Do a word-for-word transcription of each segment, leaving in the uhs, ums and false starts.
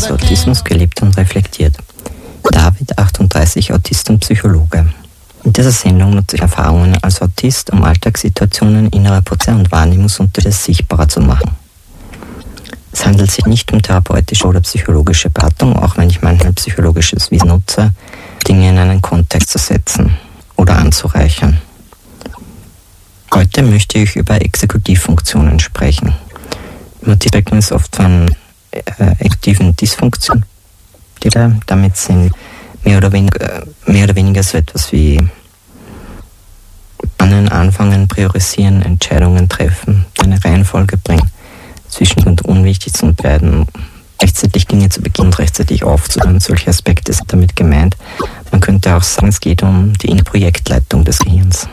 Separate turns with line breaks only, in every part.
also Autismus gelebt und reflektiert. David, achtunddreißig, Autist und Psychologe. In dieser Sendung nutze ich Erfahrungen als Autist, um Alltagssituationen, innere Prozesse und Wahrnehmungsunterschiede sichtbarer zu machen. Es handelt sich nicht um therapeutische oder psychologische Beratung, auch wenn ich manchmal psychologisches Wissen nutze, Dinge in einen Kontext zu setzen oder anzureichern. Heute möchte ich über Exekutivfunktionen sprechen. Im Autismus ist oft von äh, exekutiven Dysfunktionen. Damit sind mehr oder weniger, mehr oder weniger so etwas wie planen, anfangen, priorisieren, Entscheidungen treffen, eine Reihenfolge bringen, zwischen und unwichtig zu unterscheiden, rechtzeitig Dinge zu beginnen und rechtzeitig aufzuhören. Solche Aspekte sind damit gemeint. Man könnte auch sagen, es geht um die innere Projektleitung des Gehirns.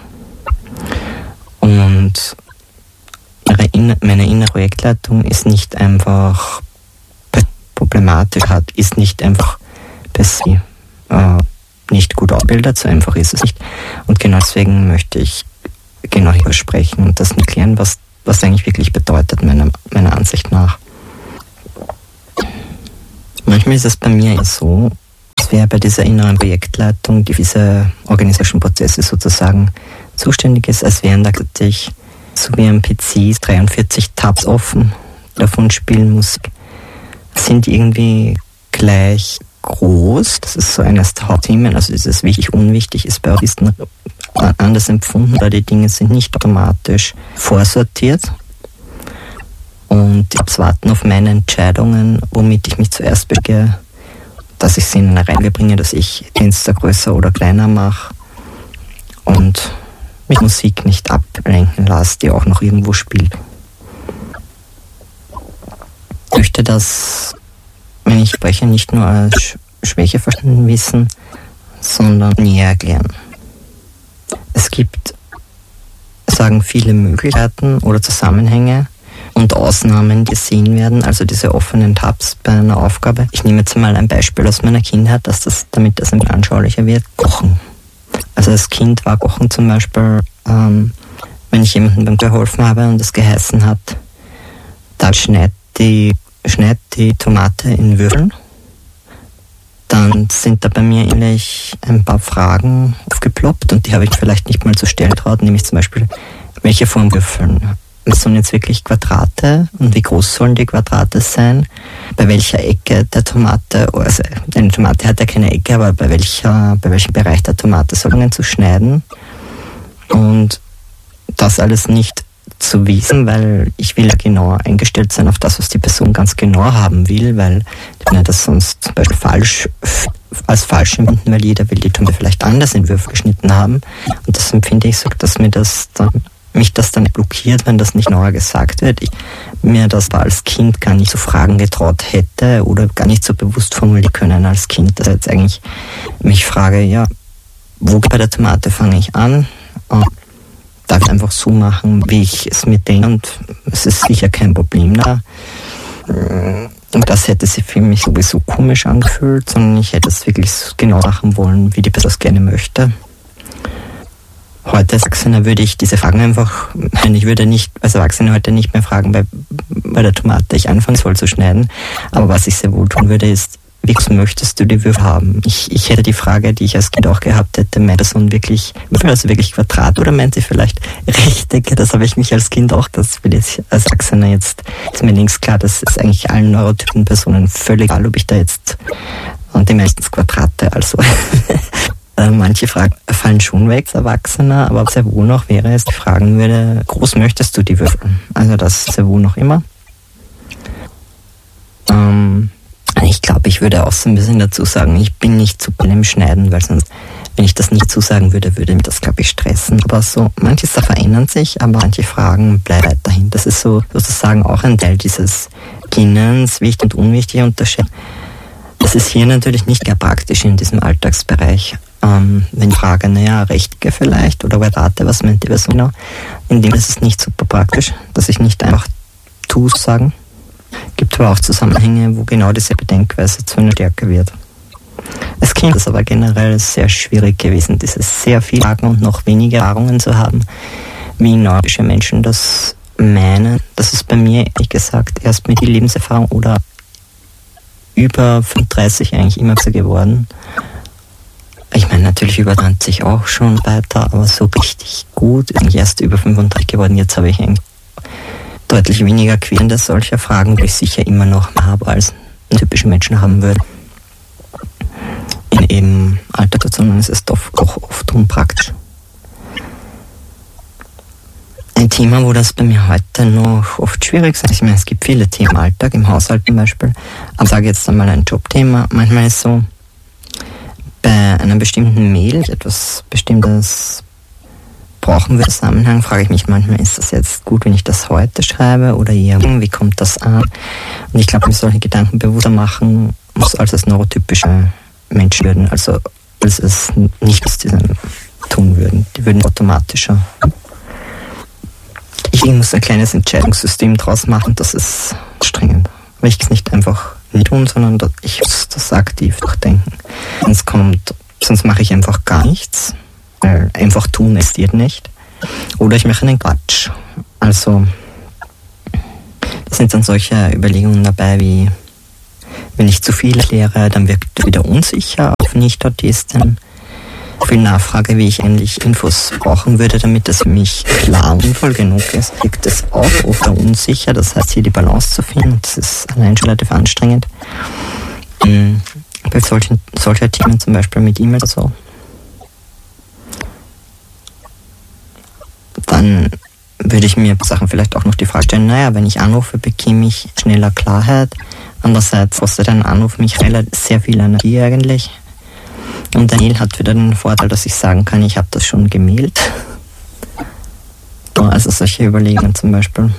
Und meine innere Projektleitung ist nicht einfach problematisch, hat, ist nicht einfach per se äh, nicht gut ausgebildet, so einfach ist es nicht. Und genau deswegen möchte ich genau hier sprechen und das erklären, was, was eigentlich wirklich bedeutet, meiner, meiner Ansicht nach. Manchmal ist es bei mir so, dass wer bei dieser inneren Projektleitung, die für diese organisatorischen Prozesse sozusagen zuständig ist, als wären da gleichzeitig so wie am P C dreiundvierzig Tabs offen, davon spielen Musik, sind irgendwie gleich groß. Das ist so eines der Hauptthemen, also dieses wichtig, unwichtig ist bei Autisten anders empfunden, weil die Dinge sind nicht automatisch vorsortiert und die Tabs warten auf meine Entscheidungen, womit ich mich zuerst begehe, dass ich sie in eine Reihe bringe, dass ich Fenster größer oder kleiner mache und mich Musik nicht ablenken lasse, die auch noch irgendwo spielt. Ich möchte das, wenn ich spreche, nicht nur als Schwäche verstanden wissen, sondern näher erklären. Es gibt, sagen viele Möglichkeiten oder Zusammenhänge und Ausnahmen, die gesehen werden, also diese offenen Tabs bei einer Aufgabe. Ich nehme jetzt mal ein Beispiel aus meiner Kindheit, dass das, damit das ein bisschen anschaulicher wird, Kochen. Also als Kind war Kochen zum Beispiel, ähm, wenn ich jemandem beim geholfen habe und es geheißen hat, da schneid die, schneid die Tomate in Würfeln, dann sind da bei mir ähnlich ein paar Fragen aufgeploppt und die habe ich vielleicht nicht mal zu stellen traut, nämlich zum Beispiel, welche Form Würfeln? Sollen jetzt wirklich Quadrate und wie groß sollen die Quadrate sein? Bei welcher Ecke der Tomate, also eine Tomate hat ja keine Ecke, aber bei welcher, bei welchem Bereich der Tomate soll man zu schneiden? Und das alles nicht zu wissen, weil ich will ja genau eingestellt sein auf das, was die Person ganz genau haben will, weil ich das sonst zum Beispiel falsch als falsch empfinden, weil jeder will die Tomate vielleicht anders in Würfel geschnitten haben. Und das empfinde ich so, dass mir das dann mich das dann blockiert, wenn das nicht genauer gesagt wird. Ich mir das als Kind gar nicht so Fragen getraut hätte oder gar nicht so bewusst formulieren können als Kind. Das jetzt eigentlich mich frage, ja, wo bei der Tomate fange ich an? Und darf ich einfach so machen, wie ich es mir denke und es ist sicher kein Problem da. Und das hätte sich für mich sowieso komisch angefühlt, sondern ich hätte es wirklich genau machen wollen, wie die Person es gerne möchte. Heute als Erwachsener würde ich diese Fragen einfach, ich würde nicht als Erwachsener heute nicht mehr fragen, bei, bei der Tomate ich anfangen soll zu schneiden. Aber was ich sehr wohl tun würde, ist, wie groß möchtest du die Würfel haben? Ich, ich hätte die Frage, die ich als Kind auch gehabt hätte, meint Person wirklich, also wirklich Quadrat oder meint sie vielleicht Rechtecke? Das habe ich mich als Kind auch, das will ich als Erwachsener jetzt, ist mir links klar, das ist eigentlich allen neurotypen Personen völlig egal, ob ich da jetzt, und die meistens Quadrate, also manche Fragen fallen schon weg als Erwachsener, aber sehr wohl noch wäre es, die fragen würde, groß möchtest du die Würfel? Also das sehr wohl noch immer. Ähm, ich glaube, ich würde auch so ein bisschen dazu sagen, ich bin nicht zu beim Schneiden, weil sonst, wenn ich das nicht dazu sagen würde, würde mich das, glaube ich, stressen. Aber so, manche Sachen verändern sich, aber manche Fragen bleiben weiterhin. Das ist so sozusagen auch ein Teil dieses Beginnens, wichtig und unwichtig unterscheiden. Das ist hier natürlich nicht gar praktisch in diesem Alltagsbereich. Ähm, wenn ich frage, naja, Rechtecke vielleicht oder Quadrate, was meint die Person genau? In dem ist es nicht super praktisch, dass ich nicht einfach tu sagen. Gibt aber auch Zusammenhänge, wo genau diese Bedenkweise zu einer Stärke wird. Als Kind ist es aber generell sehr schwierig gewesen, dieses sehr viele Fragen und noch weniger Erfahrungen zu haben, wie neurotische Menschen das meinen. Das ist bei mir, ehrlich gesagt, erst mit der Lebenserfahrung oder über fünfunddreißig eigentlich immer besser geworden. Ich meine, natürlich über zwanzig auch schon weiter, aber so richtig gut ist ich erst über fünfunddreißig geworden. Jetzt habe ich eigentlich deutlich weniger quälende solcher Fragen, die ich sicher immer noch habe, als typische Menschen haben würden. In eben Alltagssituationen ist es doch auch oft unpraktisch. Ein Thema, wo das bei mir heute noch oft schwierig ist, ich meine, es gibt viele Themen im Alltag, im Haushalt zum Beispiel, aber sage jetzt einmal ein Jobthema. Manchmal ist so, bei einer bestimmten Mail, etwas Bestimmtes brauchen wir Zusammenhang, frage ich mich manchmal, ist das jetzt gut, wenn ich das heute schreibe oder eher, wie kommt das an? Und ich glaube, mir solche Gedanken bewusster machen muss, als es neurotypische Menschen würden, also als es nicht tun würden. Die würden automatischer. Ich muss ein kleines Entscheidungssystem draus machen, das ist anstrengend. Weil ich es nicht einfach nicht tun, sondern ich muss das aktiv durchdenken. Sonst kommt, sonst mache ich einfach gar nichts. Weil einfach tun existiert nicht. Oder ich mache einen Quatsch. Also, da sind dann solche Überlegungen dabei wie, wenn ich zu viel erkläre, dann wirkt es wieder unsicher auf Nicht-Autisten. Viel Nachfrage, wie ich eigentlich Infos brauchen würde, damit es für mich klar und sinnvoll genug ist. Wirkt es auch oft unsicher, das heißt hier die Balance zu finden, das ist allein schon relativ anstrengend. Mhm. Bei solchen, solcher Themen zum Beispiel mit E-Mails oder so. Dann würde ich mir Sachen vielleicht auch noch die Frage stellen, naja, wenn ich anrufe, bekomme ich schneller Klarheit. Andererseits kostet ein Anruf mich relativ sehr viel Energie eigentlich. Und Daniel hat wieder den Vorteil, dass ich sagen kann, ich habe das schon gemailt. Also solche Überlegungen zum Beispiel.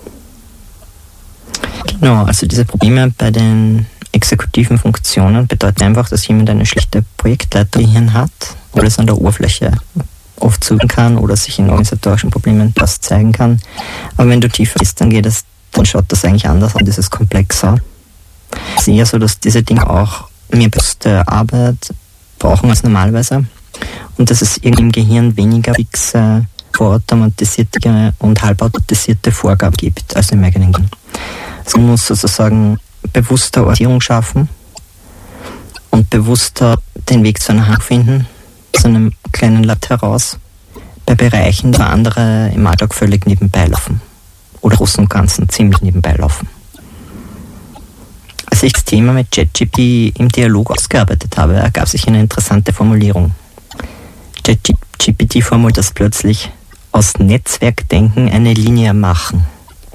Genau, also diese Probleme bei den exekutiven Funktionen bedeuten einfach, dass jemand eine schlechte Projektleitergehirn hat, oder es an der Oberfläche oft suchen kann oder sich in organisatorischen Problemen das zeigen kann. Aber wenn du tiefer bist, dann geht es, dann schaut das eigentlich anders an, dieses komplexer. Es ist eher so, dass diese Dinge auch mehr bewusste Arbeit brauchen als normalerweise und dass es irgendwie im Gehirn weniger fixe, vorautomatisierte und halbautomatisierte Vorgaben gibt als im eigenen Gehirn. Also man muss sozusagen bewusster Orientierung schaffen und bewusster den Weg zu einer Hand finden, aus einem kleinen Latt heraus, bei Bereichen, wo andere im Alltag völlig nebenbei laufen oder im Großen und Ganzen ziemlich nebenbei laufen. Als ich das Thema mit ChatGPT im Dialog ausgearbeitet habe, ergab sich eine interessante Formulierung. ChatGPT formuliert das plötzlich: aus Netzwerkdenken eine Linie machen.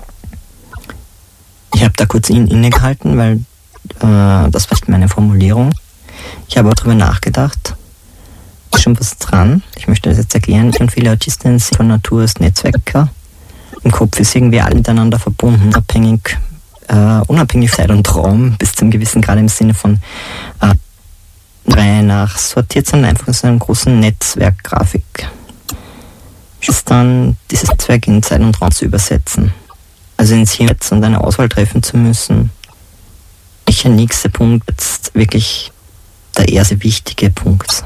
Ich habe da kurz innegehalten, weil äh, das war nicht meine Formulierung. Ich habe auch darüber nachgedacht. Ist schon was dran. Ich möchte das jetzt erklären. Ich und viele Autistinnen sind von Natur aus Netzwerker. Im Kopf ist irgendwie alle miteinander verbunden, abhängig Uh, unabhängig Zeit und Raum bis zum gewissen Grad im Sinne von uh, Reihe nach sortiert, sondern einfach in so einem großen Netzwerkgrafik. Ist dann dieses Netzwerk in Zeit und Raum zu übersetzen. Also ins Hier und eine Auswahl treffen zu müssen. Welcher nächste Punkt ist wirklich der erste wichtige Punkt.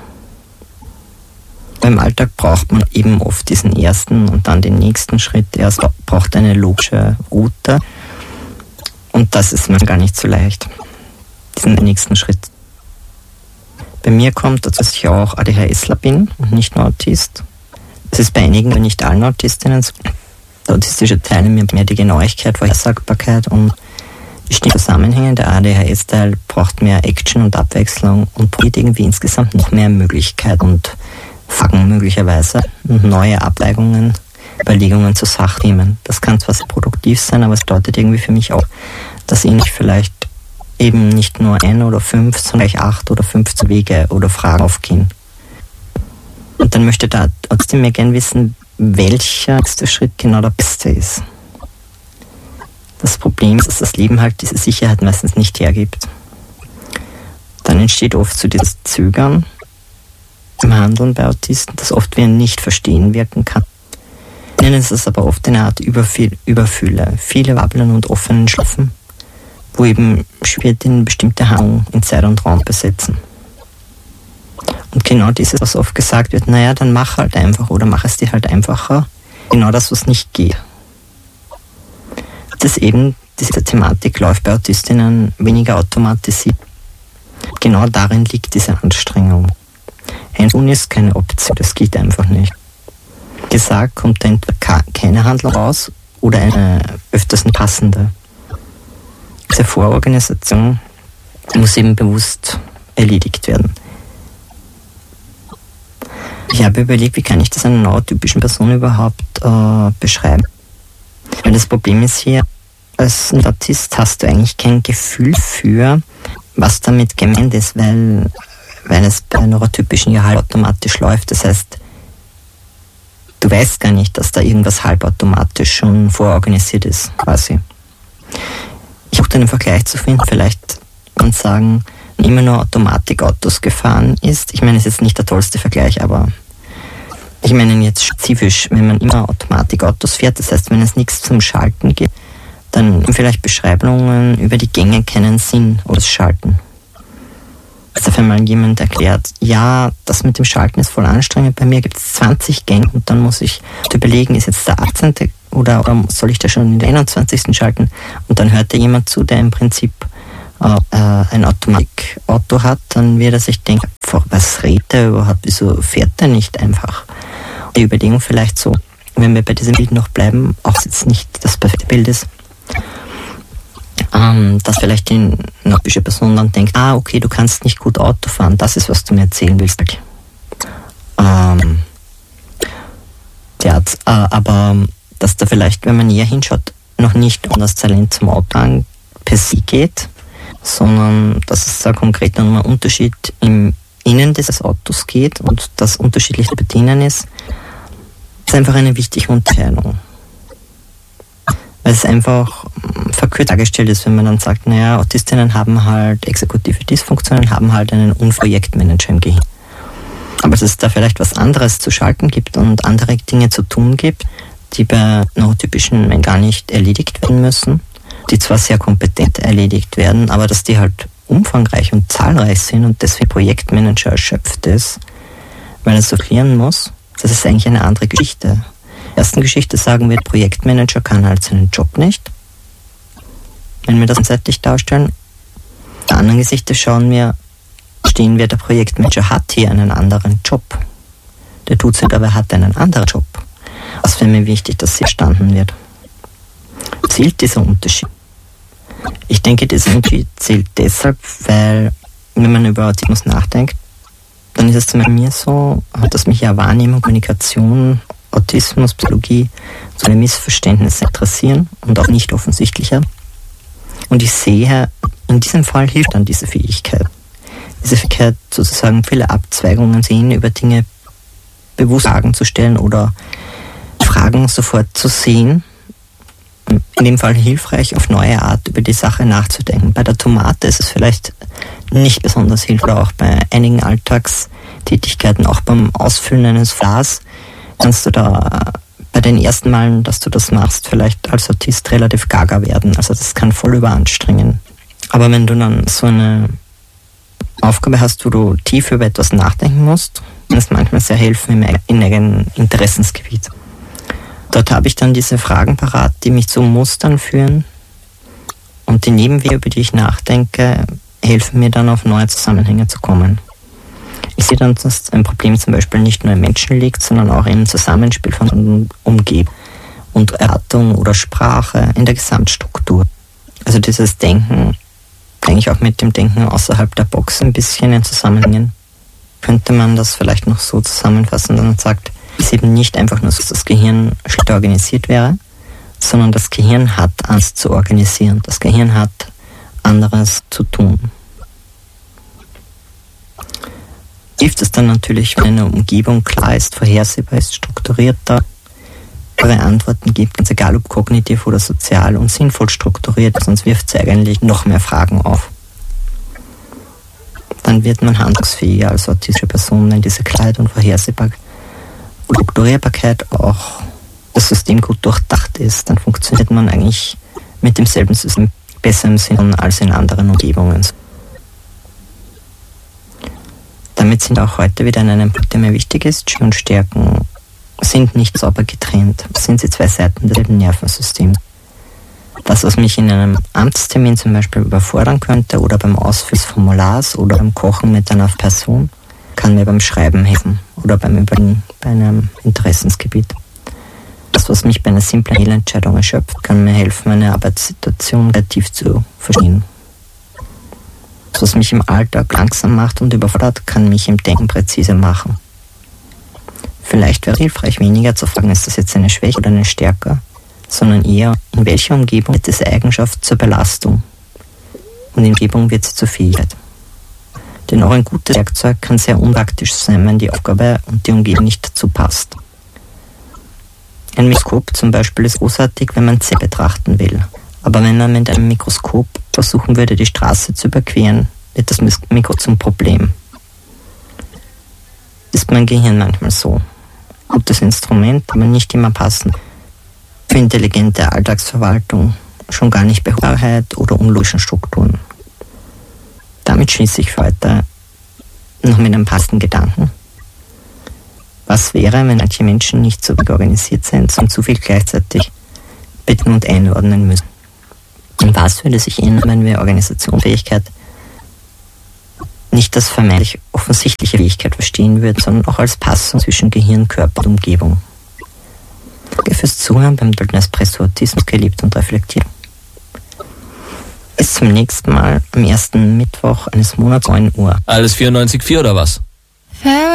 Im Alltag braucht man eben oft diesen ersten und dann den nächsten Schritt. Erst braucht eine logische Route. Und das ist mir gar nicht so leicht, diesen nächsten Schritt. Bei mir kommt, dass ich auch ADHSler bin und nicht nur Autist. Das ist bei einigen, aber nicht allen Autistinnen so. Der autistische Teil mir mehr die Genauigkeit, Vorhersagbarkeit und die Zusammenhänge. Der A D H S-Teil braucht mehr Action und Abwechslung und probiert irgendwie insgesamt noch mehr Möglichkeit und Fragen möglicherweise und neue Abwägungen, Überlegungen zu Sachthemen. Das kann zwar sehr produktiv sein, aber es bedeutet irgendwie für mich auch, dass ich vielleicht eben nicht nur ein oder fünf, sondern gleich acht oder fünfzehn Wege oder Fragen aufgehen. Und dann möchte da trotzdem mehr gerne wissen, welcher nächste Schritt genau der beste ist. Das Problem ist, dass das Leben halt diese Sicherheit meistens nicht hergibt. Dann entsteht oft so dieses Zögern im Handeln bei Autisten, das oft wie ein Nicht-Verstehen wirken kann. Ihnen ist es aber oft eine Art Überfühl, Überfülle, viele wabbeln und offenen Schlafen, wo eben schwierig in bestimmte Handlungen in Zeit und Raum besetzen. Und genau dieses, was oft gesagt wird, naja, dann mach halt einfach oder mach es dir halt einfacher, genau das, was nicht geht. Das ist eben diese Thematik läuft bei Autistinnen weniger automatisiert. Genau darin liegt diese Anstrengung. Hands-on ist keine Option, das geht einfach nicht. Wie gesagt, kommt da entweder keine Handlung raus oder eine öfters eine passende. Diese Vororganisation muss eben bewusst erledigt werden. Ich habe überlegt, wie kann ich das einer neurotypischen Person überhaupt äh, beschreiben. Weil das Problem ist hier, als Autist hast du eigentlich kein Gefühl für, was damit gemeint ist, weil, weil es bei neurotypischen ja halbautomatisch läuft. Das heißt, du weißt gar nicht, dass da irgendwas halbautomatisch schon vororganisiert ist, quasi. Ich versuche einen Vergleich zu finden, vielleicht kann man sagen, wenn immer nur Automatikautos gefahren ist. Ich meine, es ist nicht der tollste Vergleich, aber ich meine jetzt spezifisch, wenn man immer Automatikautos fährt, das heißt, wenn es nichts zum Schalten gibt, dann vielleicht Beschreibungen über die Gänge keinen Sinn oder das Schalten. Also wenn mal jemand erklärt, ja, das mit dem Schalten ist voll anstrengend, bei mir gibt es zwanzig Gänge und dann muss ich überlegen, ist jetzt der achtzehnte oder, oder soll ich da schon in den einundzwanzigsten schalten? Und dann hört da jemand zu, der im Prinzip äh, ein Automatikauto hat, dann wird er sich denken, was redet der überhaupt, wieso fährt der nicht einfach? Die Überlegung vielleicht so, wenn wir bei diesem Bild noch bleiben, auch wenn es nicht das perfekte Bild ist, ähm, dass vielleicht die neurotypische Person dann denkt, ah, okay, du kannst nicht gut Auto fahren, das ist, was du mir erzählen willst. Ähm, ja, äh, aber dass da vielleicht, wenn man näher hinschaut, noch nicht um das Talent zum Autofahren per se geht, sondern dass es da konkret um einen Unterschied im Innen des Autos geht und das unterschiedlich zu bedienen ist, ist einfach eine wichtige Unterscheidung. Weil es einfach verkürzt dargestellt ist, wenn man dann sagt, naja, Autistinnen haben halt exekutive Dysfunktionen, haben halt einen Unprojektmanager im Gehirn. Aber dass es da vielleicht was anderes zu schalten gibt und andere Dinge zu tun gibt, die bei neurotypischen Menschen gar nicht erledigt werden müssen, die zwar sehr kompetent erledigt werden, aber dass die halt umfangreich und zahlreich sind und deswegen Projektmanager erschöpft ist, weil er so klären muss, das ist eigentlich eine andere Geschichte. In der ersten Geschichte sagen wir, Projektmanager kann halt seinen Job nicht, wenn wir das seitlich darstellen. In der anderen Geschichte schauen wir, stehen wir, der Projektmanager hat hier einen anderen Job. Der tut es, aber er hat einen anderen Job. Das wäre mir wichtig, dass hier verstanden wird. Zählt dieser Unterschied? Ich denke, dieser Unterschied zählt deshalb, weil, wenn man über Autismus nachdenkt, dann ist es zu mir so, dass mich ja Wahrnehmung, Kommunikation, Autismus, Psychologie so eine Missverständnisse interessieren und auch nicht offensichtlicher. Und ich sehe, in diesem Fall hilft dann diese Fähigkeit. Diese Fähigkeit, sozusagen viele Abzweigungen sehen, über Dinge bewusst Fragen zu stellen oder Fragen sofort zu sehen. In dem Fall hilfreich, auf neue Art über die Sache nachzudenken. Bei der Tomate ist es vielleicht nicht besonders hilfreich, auch bei einigen Alltagstätigkeiten, auch beim Ausfüllen eines Glas, kannst du da bei den ersten Malen, dass du das machst, vielleicht als Autist relativ gaga werden. Also das kann voll überanstrengen. Aber wenn du dann so eine Aufgabe hast, wo du tief über etwas nachdenken musst, kann es manchmal sehr helfen im eigenen Interessensgebiet. Dort habe ich dann diese Fragen parat, die mich zu Mustern führen und die Nebenwege, über die ich nachdenke, helfen mir dann auf neue Zusammenhänge zu kommen. Ich sehe dann, dass ein Problem zum Beispiel nicht nur im Menschen liegt, sondern auch im Zusammenspiel von Umgebung und Erwartung oder Sprache in der Gesamtstruktur. Also dieses Denken, eigentlich auch mit dem Denken außerhalb der Box ein bisschen in Zusammenhängen, könnte man das vielleicht noch so zusammenfassen, dass man sagt, es ist eben nicht einfach nur so, dass das Gehirn schlecht organisiert wäre, sondern das Gehirn hat Angst zu organisieren. Das Gehirn hat anderes zu tun. Hilft es dann natürlich, wenn eine Umgebung klar ist, vorhersehbar ist, strukturierter, Antworten gibt, ganz egal ob kognitiv oder sozial und sinnvoll strukturiert, sonst wirft sie eigentlich noch mehr Fragen auf. Dann wird man handlungsfähiger als autistische Person, wenn diese Klarheit und Vorhersehbarkeit Strukturierbarkeit auch das System gut durchdacht ist, dann funktioniert man eigentlich mit demselben System besser im Sinn als in anderen Umgebungen. Damit sind wir auch heute wieder an einem Punkt, der mir wichtig ist. Schwächen und Stärken sind nicht sauber getrennt. Sind sie zwei Seiten desselben Nervensystems. Das, was mich in einem Amtstermin zum Beispiel überfordern könnte oder beim Ausfüllen des Formulars oder beim Kochen mit einer Person, kann mir beim Schreiben helfen oder beim Überlegen bei einem Interessensgebiet. Das, was mich bei einer simplen Fehlentscheidung erschöpft, kann mir helfen, eine Arbeitssituation kreativ zu verstehen. Das, was mich im Alltag langsam macht und überfordert, kann mich im Denken präzise machen. Vielleicht wäre es hilfreich, weniger zu fragen, ist das jetzt eine Schwäche oder eine Stärke, sondern eher, in welcher Umgebung wird diese Eigenschaft zur Belastung und in Umgebung wird sie zur Fähigkeit. Denn auch ein gutes Werkzeug kann sehr unpraktisch sein, wenn die Aufgabe und die Umgebung nicht dazu passt. Ein Mikroskop zum Beispiel ist großartig, wenn man Zellen betrachten will. Aber wenn man mit einem Mikroskop versuchen würde, die Straße zu überqueren, wird das Mikro zum Problem. Ist mein Gehirn manchmal so. Gutes Instrument, aber nicht immer passend. Für intelligente Alltagsverwaltung, schon gar nicht bei Wahrheit oder unlogischen Strukturen. Damit schließe ich für heute noch mit einem passenden Gedanken. Was wäre, wenn manche Menschen nicht so organisiert sind, sondern zu viel gleichzeitig bitten und einordnen müssen? Und was würde sich ändern, wenn wir Organisationsfähigkeit nicht als vermeintlich offensichtliche Fähigkeit verstehen würden, sondern auch als Passung zwischen Gehirn, Körper und Umgebung? Danke fürs Zuhören beim Golden Espresso Autismus gelebt und reflektiert. Bis zum nächsten Mal am ersten Mittwoch eines Monats neun Uhr.
Alles vierundneunzig Komma vier oder was?